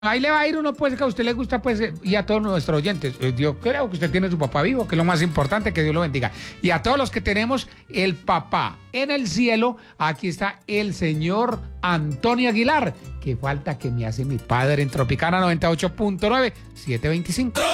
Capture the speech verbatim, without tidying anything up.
Ahí le va a ir uno, pues, que a usted le gusta, pues, eh, y a todos nuestros oyentes. Eh, Yo creo que usted tiene su papá vivo, que es lo más importante, que Dios lo bendiga. Y a todos los que tenemos el papá en el cielo, aquí está el señor Antonio Aguilar. Que falta que me hace mi padre en Tropicana noventa y ocho punto nueve, setecientos veinticinco.